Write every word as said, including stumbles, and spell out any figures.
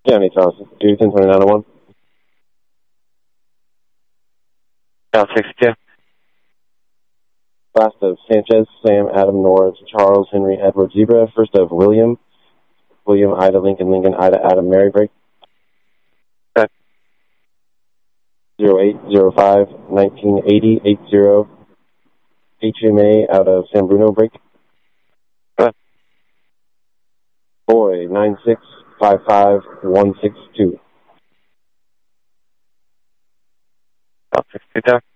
Johnny Thompson, two ten twenty-nine oh one. South sixty-two. Last of Sanchez, Sam, Adam, Norris, Charles, Henry, Edward, Zebra. First of William, William, Ida, Lincoln, Lincoln, Ida, Adam, Mary, break. Okay. zero eight zero five nineteen eighty eight zero. H M A out of San Bruno, break. Okay. Boy, nine six five five one six two. South sixty-two.